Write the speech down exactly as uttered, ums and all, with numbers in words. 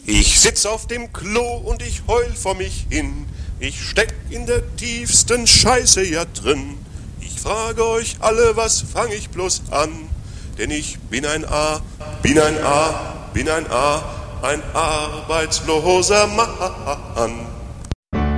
Ich sitz auf dem Klo und ich heul vor mich hin. Ich steck in der tiefsten Scheiße ja drin. Ich frage euch alle, was fang ich bloß an? Denn ich bin ein A, bin ein A, bin ein A, ein arbeitsloser Mann.